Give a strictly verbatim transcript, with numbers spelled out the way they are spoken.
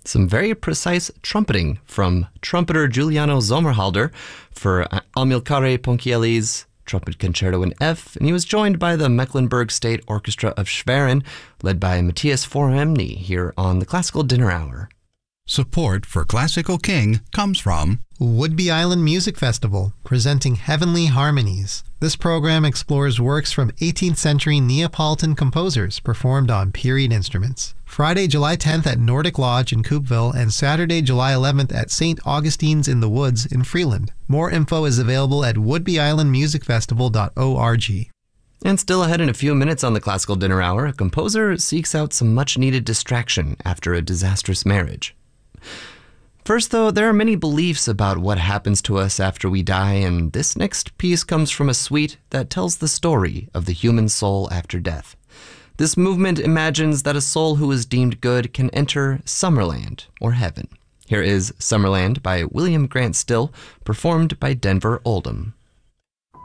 Some very precise trumpeting from trumpeter Giuliano Sommerhalder for Amilcare Ponchielli's Trumpet Concerto in F, and he was joined by the Mecklenburg State Orchestra of Schwerin, led by Matthias Foremny, here on the Classical Dinner Hour. Support for Classical King comes from Whidbey Island Music Festival, presenting Heavenly Harmonies. This program explores works from eighteenth century Neapolitan composers performed on period instruments. Friday, July tenth at Nordic Lodge in Coupeville and Saturday, July eleventh at Saint Augustine's in the Woods in Freeland. More info is available at whidbey island music festival dot org. And still ahead in a few minutes on the Classical Dinner Hour, a composer seeks out some much-needed distraction after a disastrous marriage. First, though, there are many beliefs about what happens to us after we die, and this next piece comes from a suite that tells the story of the human soul after death. This movement imagines that a soul who is deemed good can enter Summerland, or heaven. Here is Summerland by William Grant Still, performed by Denver Oldham.